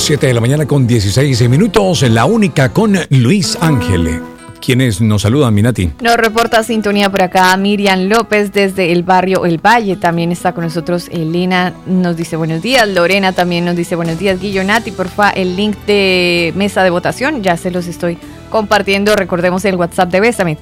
7 de la mañana con 16 minutos, la única con Luis Ángel. ¿Quiénes nos saludan, Minati? Nos reporta sintonía por acá Miriam López desde el barrio El Valle. También está con nosotros Elena, nos dice buenos días. Lorena también nos dice buenos días. Guillonati, porfa, el link de mesa de votación, ya se los estoy compartiendo. Recordemos el WhatsApp de Bésame,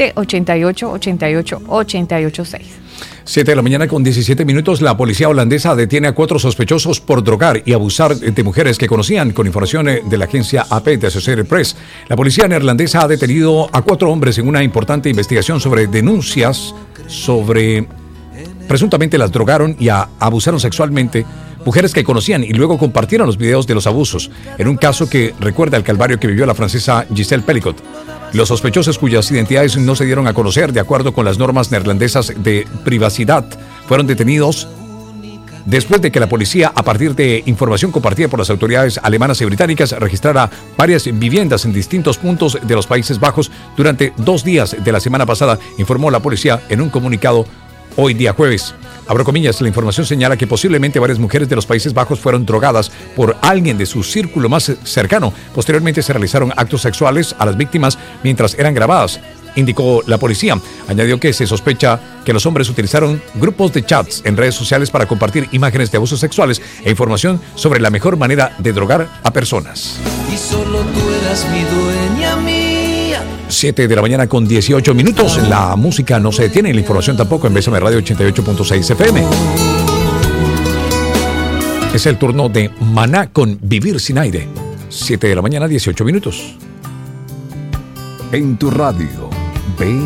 320-88-88-886. 7 de la mañana con 17 minutos, la policía holandesa detiene a 4 sospechosos por drogar y abusar de mujeres que conocían, con información de la agencia AP de Associated Press. La policía neerlandesa ha detenido a 4 hombres en una importante investigación sobre denuncias sobre presuntamente las drogaron y abusaron sexualmente mujeres que conocían y luego compartieron los videos de los abusos, en un caso que recuerda el calvario que vivió la francesa Giselle Pellicot. Los sospechosos, cuyas identidades no se dieron a conocer de acuerdo con las normas neerlandesas de privacidad, fueron detenidos después de que la policía, a partir de información compartida por las autoridades alemanas y británicas, registrara varias viviendas en distintos puntos de los Países Bajos durante 2 días de la semana pasada, informó la policía en un comunicado hoy día jueves. Abro comillas, la información señala que posiblemente varias mujeres de los Países Bajos fueron drogadas por alguien de su círculo más cercano. Posteriormente se realizaron actos sexuales a las víctimas mientras eran grabadas, indicó la policía. Añadió que se sospecha que los hombres utilizaron grupos de chats en redes sociales para compartir imágenes de abusos sexuales e información sobre la mejor manera de drogar a personas. Y solo tú eras mi dueña mía. 7 de la mañana con 18 minutos. La música no se detiene, la información tampoco en Bésame Radio 88.6 FM. Es el turno de Maná con Vivir sin aire. 7 de la mañana, 18 minutos. En tu radio,